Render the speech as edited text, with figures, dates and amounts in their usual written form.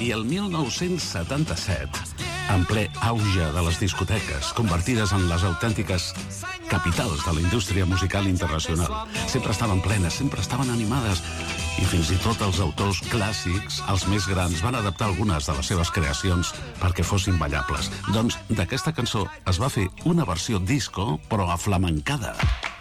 I el 1977, en ple auge de les discoteques, convertides en les autèntiques capitals de la indústria musical internacional, sempre estaven plenes, sempre estaven animades, i fins i tot els autors clàssics, els més grans, van adaptar algunes de les seves creacions perquè fossin ballables. Doncs d'aquesta cançó es va fer una versió disco, però aflamencada.